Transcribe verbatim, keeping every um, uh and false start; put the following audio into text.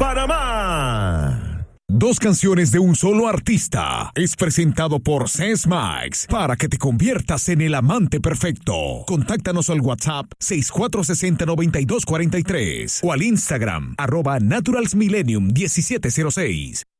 Panamá. Dos canciones de un solo artista. Es presentado por Sesmax para que te conviertas en el amante perfecto. Contáctanos al WhatsApp seis cuatro seis cero, nueve dos cuatro tres o al Instagram arroba naturalsmillenium diecisiete cero seis.